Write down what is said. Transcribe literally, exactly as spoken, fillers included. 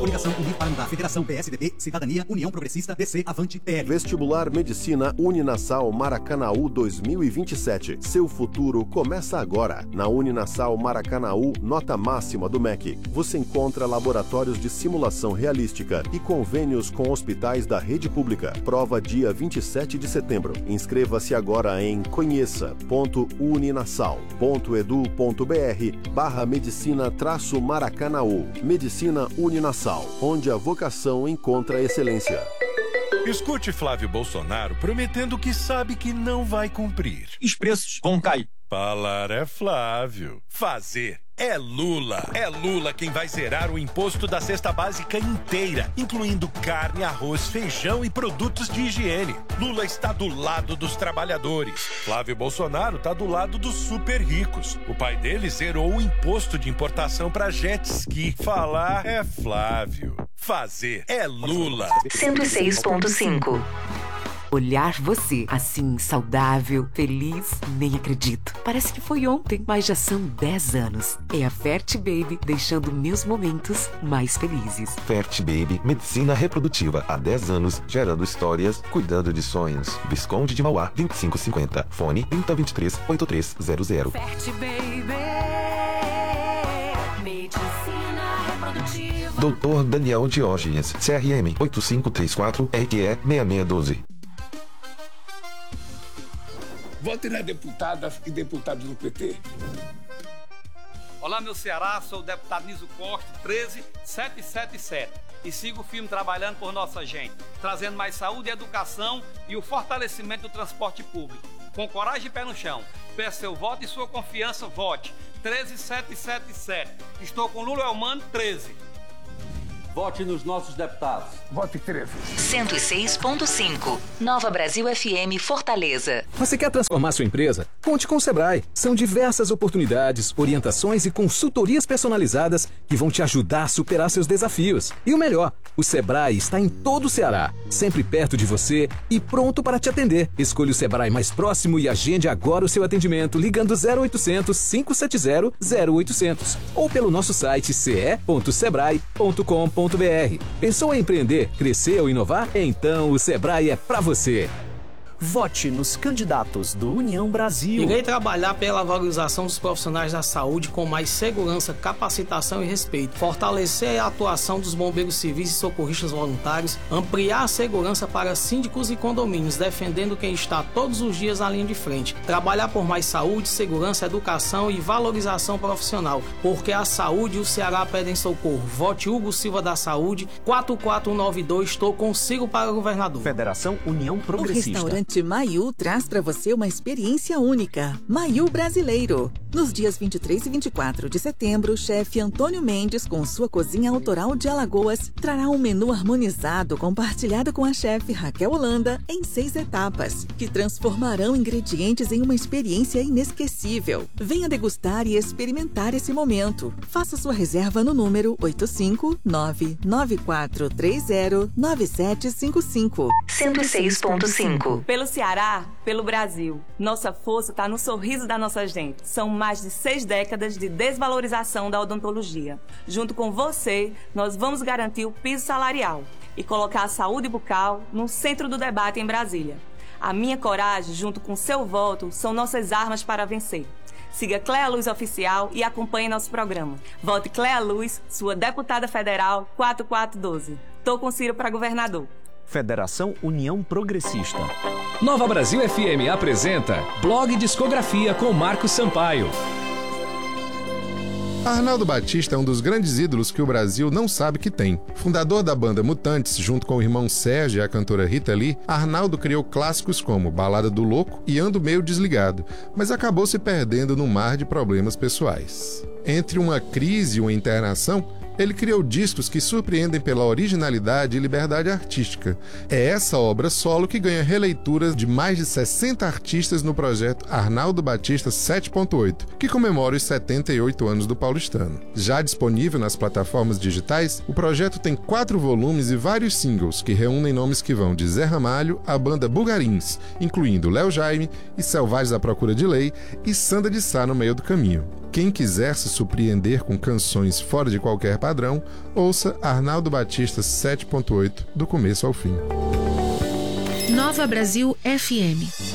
Coligação Unir para Mudar. Federação P S D B, Cidadania, União Progressista, D C, Avante, P L. Vestibular Medicina Uninassal Maracanaú dois mil e vinte e sete. Seu futuro começa agora. Na Uninassal Maracanaú, nota máxima do M E C. Você encontra laboratórios de simulação realística e convênios com hospitais da rede pública. Prova dia vinte e sete de setembro. Inscreva-se agora em conheça ponto uninassal ponto edu ponto br barra medicina traço Maracanaú. Medicina Uninassal, onde a vocação encontra excelência. Escute Flávio Bolsonaro prometendo que sabe que não vai cumprir. Os preços vão cair. Falar é Flávio. Fazer é Lula. É Lula quem vai zerar o imposto da cesta básica inteira, incluindo carne, arroz, feijão e produtos de higiene. Lula está do lado dos trabalhadores. Flávio Bolsonaro está do lado dos super ricos. O pai dele zerou o imposto de importação para jet ski. Falar é Flávio. Fazer é Lula. cento e seis ponto cinco. Olhar você, assim, saudável, feliz, nem acredito. Parece que foi ontem, mas já são dez anos. É a Fert Baby deixando meus momentos mais felizes. Fert Baby, medicina reprodutiva há dez anos, gerando histórias, cuidando de sonhos. Visconde de Mauá, vinte e cinco cinquenta. Fone trinta, vinte e três, oitenta e três zero zero. Fert Baby, medicina reprodutiva. doutor Daniel Diógenes, C R M oito cinco três quatro, R Q E seis seis um dois. Vote nas deputadas e deputados do P T. Olá, meu Ceará, sou o deputado Niso Costa, treze setecentos e setenta e sete. E sigo firme trabalhando por nossa gente, trazendo mais saúde e educação e o fortalecimento do transporte público. Com coragem e pé no chão, peço seu voto e sua confiança, vote. treze setecentos e setenta e sete. Estou com Lula Elmano, treze. Vote nos nossos deputados. Vote treze. cento e seis ponto cinco. Nova Brasil F M Fortaleza. Você quer transformar sua empresa? Conte com o Sebrae. São diversas oportunidades, orientações e consultorias personalizadas que vão te ajudar a superar seus desafios. E o melhor, o Sebrae está em todo o Ceará, sempre perto de você e pronto para te atender. Escolha o Sebrae mais próximo e agende agora o seu atendimento ligando zero oitocentos, cinco sete zero, zero oitocentos ou pelo nosso site c e ponto sebrae ponto com ponto br. Pensou em empreender, crescer ou inovar? Então o Sebrae é pra você. Vote nos candidatos do União Brasil. Irei trabalhar pela valorização dos profissionais da saúde com mais segurança, capacitação e respeito. Fortalecer a atuação dos bombeiros civis e socorristas voluntários. Ampliar a segurança para síndicos e condomínios, defendendo quem está todos os dias na linha de frente. Trabalhar por mais saúde, segurança, educação e valorização profissional. Porque a saúde e o Ceará pedem socorro. Vote Hugo Silva da Saúde, quatro quatro nove dois. Estou consigo para governador. Federação União Progressista. Maiu traz para você uma experiência única. Maiu Brasileiro. Nos dias vinte e três e vinte e quatro de setembro, o chefe Antônio Mendes, com sua cozinha autoral de Alagoas, trará um menu harmonizado compartilhado com a chefe Raquel Holanda em seis etapas, que transformarão ingredientes em uma experiência inesquecível. Venha degustar e experimentar esse momento. Faça sua reserva no número oito cinco nove nove quatro três zero nove sete cinco cinco. cento e seis ponto cinco. Pelo Ceará, pelo Brasil. Nossa força está no sorriso da nossa gente. São mais de seis décadas de desvalorização da odontologia. Junto com você, nós vamos garantir o piso salarial e colocar a saúde bucal no centro do debate em Brasília. A minha coragem, junto com seu voto, são nossas armas para vencer. Siga Cléa Luz Oficial e acompanhe nosso programa. Vote Cléa Luz, sua deputada federal, quatro quatro um dois. Tô com Ciro para governador. Federação União Progressista. Nova Brasil F M apresenta Blog Discografia com Marcos Sampaio. Arnaldo Batista é um dos grandes ídolos que o Brasil não sabe que tem. Fundador da banda Mutantes, junto com o irmão Sérgio e a cantora Rita Lee, Arnaldo criou clássicos como Balada do Louco e Ando Meio Desligado, mas acabou se perdendo num mar de problemas pessoais. Entre uma crise e uma internação, ele criou discos que surpreendem pela originalidade e liberdade artística. É essa obra solo que ganha releituras de mais de sessenta artistas no projeto Arnaldo Batista sete ponto oito, que comemora os setenta e oito anos do paulistano. Já disponível nas plataformas digitais, o projeto tem quatro volumes e vários singles que reúnem nomes que vão de Zé Ramalho à banda Bugarins, incluindo Léo Jaime e Selvagens à Procura de Lei e Sandra de Sá no meio do caminho. Quem quiser se surpreender com canções fora de qualquer padrão, ouça Arnaldo Batista sete ponto oito do começo ao fim. Nova Brasil F M.